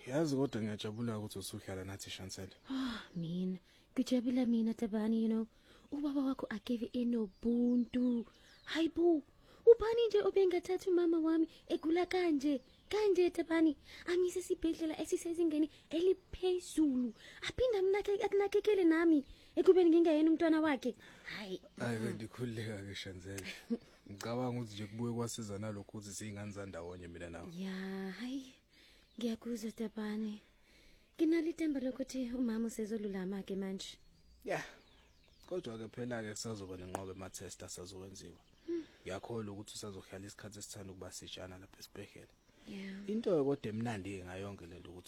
Yazi kodwa ngiyajabula ukuthi usuhlala nathi Chancel. Mina kujabula mina Tabani, ubaba wakho akeve enobuntu. Hayibo, ubani nje obengathatha umama wami egula kanje Tabani, amise sibhedlela esisezingeni eliphezulu, aphinda akunakekele nami ekubeni ngingayena umntwana wakhe. Hayi ndikhuleka ke Chancel. Ngicabanga ukuthi nje kubuye kwasiza nalokho ukuthi singane zandawonye mina nawe. Ya, hayi ngiyakuzwa Tabani. Nginalo ithemba lokuthi umama usezolulama ke manje. Yeah. Kodwa ke phela ke kusazoba nenqobe ama test asazokwenziwa. Ngiyakholwa ukuthi usazohlala isikhathi esithanda ukuba sitshana lapha esibhedlela. Yeah. Into kodwa emnandi ngayonke lento ukuthi